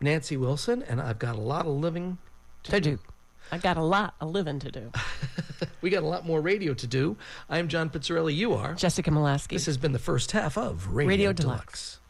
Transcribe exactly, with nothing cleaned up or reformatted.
Nancy Wilson, and I've got a lot of living to, To do. do. I got a lot of living to do. We got a lot more radio to do. I'm John Pizzarelli. You are. Jessica Molaski. This has been the first half of Radio, Radio Deluxe. Deluxe.